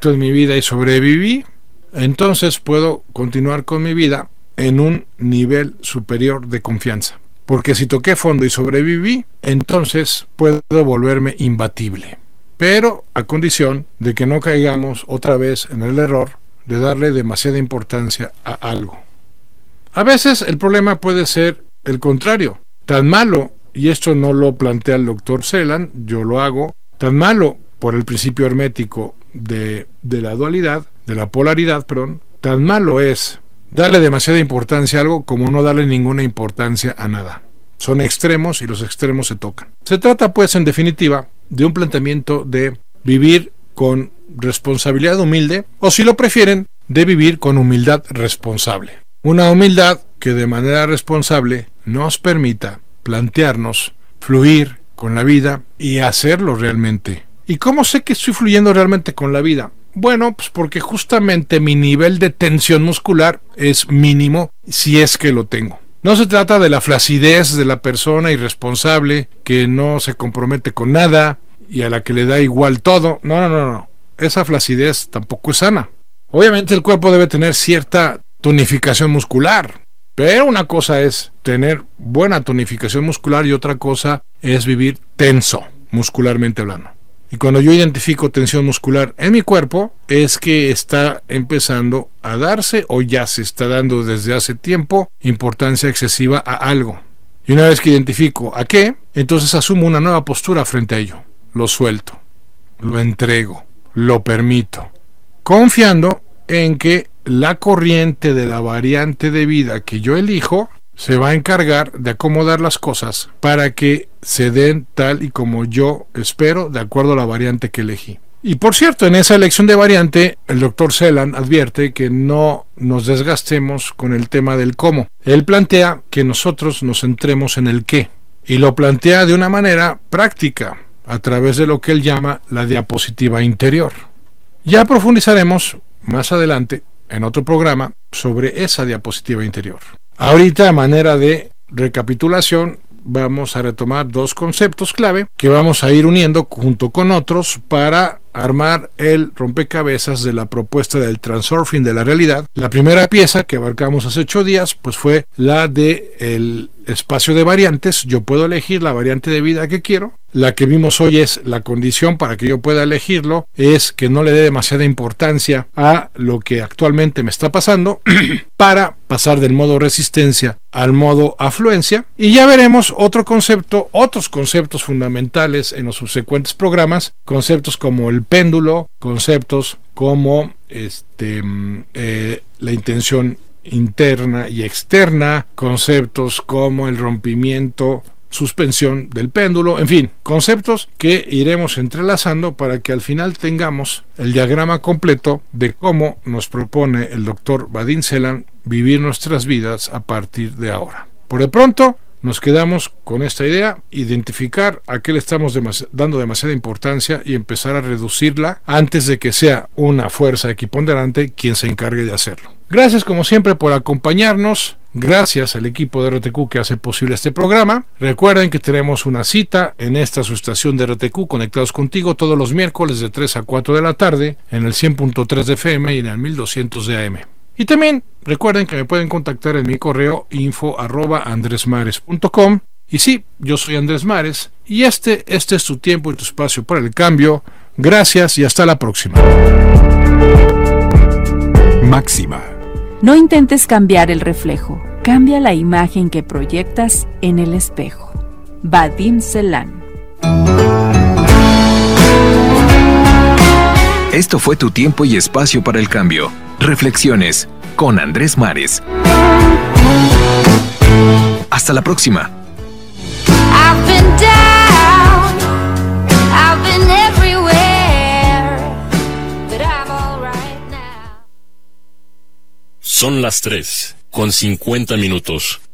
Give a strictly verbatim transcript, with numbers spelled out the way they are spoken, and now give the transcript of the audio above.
impacto en mi vida y sobreviví, entonces puedo continuar con mi vida en un nivel superior de confianza. Porque si toqué fondo y sobreviví, entonces puedo volverme imbatible. Pero a condición de que no caigamos otra vez en el error de darle demasiada importancia a algo. A veces el problema puede ser el contrario, tan malo, y esto no lo plantea el doctor Celan, yo lo hago, tan malo por el principio hermético de, de la dualidad, de la polaridad, perdón, tan malo es darle demasiada importancia a algo como no darle ninguna importancia a nada. Son extremos y los extremos se tocan. Se trata, pues, en definitiva, de un planteamiento de vivir con responsabilidad humilde, o si lo prefieren, de vivir con humildad responsable. Una humildad que de manera responsable nos permita plantearnos, fluir con la vida y hacerlo realmente. ¿Y cómo sé que estoy fluyendo realmente con la vida? Bueno, pues porque justamente mi nivel de tensión muscular es mínimo, si es que lo tengo. No se trata de la flacidez de la persona irresponsable que no se compromete con nada y a la que le da igual todo. No, no, no, no. Esa flacidez tampoco es sana. Obviamente el cuerpo debe tener cierta tonificación muscular, pero una cosa es tener buena tonificación muscular y otra cosa es vivir tenso, muscularmente hablando. Y cuando yo identifico tensión muscular en mi cuerpo, es que está empezando a darse, o ya se está dando desde hace tiempo, importancia excesiva a algo. Y una vez que identifico a qué, entonces asumo una nueva postura frente a ello. Lo suelto, lo entrego, lo permito, confiando en que la corriente de la variante de vida que yo elijo se va a encargar de acomodar las cosas para que se den tal y como yo espero, de acuerdo a la variante que elegí. Y por cierto, en esa elección de variante, el doctor Celan advierte que no nos desgastemos con el tema del cómo. Él plantea que nosotros nos centremos en el qué, y lo plantea de una manera práctica, a través de lo que él llama la diapositiva interior. Ya profundizaremos más adelante, en otro programa, sobre esa diapositiva interior. Ahorita, a manera de recapitulación, vamos a retomar dos conceptos clave que vamos a ir uniendo junto con otros para armar el rompecabezas de la propuesta del transurfing de la realidad. La primera pieza que abarcamos hace ocho días pues fue la de el espacio de variantes. Yo puedo elegir la variante de vida que quiero. La que vimos hoy es la condición para que yo pueda elegirlo, es que no le dé demasiada importancia a lo que actualmente me está pasando para pasar del modo resistencia al modo afluencia. Y ya veremos otro concepto, otros conceptos fundamentales en los subsecuentes programas, conceptos como el péndulo, conceptos como este eh, la intención interna y externa, conceptos como el rompimiento, suspensión del péndulo, en fin, conceptos que iremos entrelazando para que al final tengamos el diagrama completo de cómo nos propone el doctor Vadim Zeland vivir nuestras vidas a partir de ahora. Por de pronto, nos quedamos con esta idea, identificar a qué le estamos demas- dando demasiada importancia y empezar a reducirla antes de que sea una fuerza equiponderante quien se encargue de hacerlo. Gracias como siempre por acompañarnos, gracias al equipo de R T Q que hace posible este programa. Recuerden que tenemos una cita en esta su estación de R T Q Conectados Contigo todos los miércoles de tres a cuatro de la tarde en el cien punto tres de F M y en el mil doscientos de A M. Y también recuerden que me pueden contactar en mi correo info arroba andresmares punto com. Y sí, yo soy Andrés Mares y este, este es tu tiempo y tu espacio para el cambio. Gracias y hasta la próxima. Máxima. No intentes cambiar el reflejo, cambia la imagen que proyectas en el espejo. Vadim Zeland. Esto fue tu tiempo y espacio para el cambio. Reflexiones con Andrés Mares. Hasta la próxima. I've been down, I've been everywhere, but I'm all right now. Son las tres, con cincuenta minutos.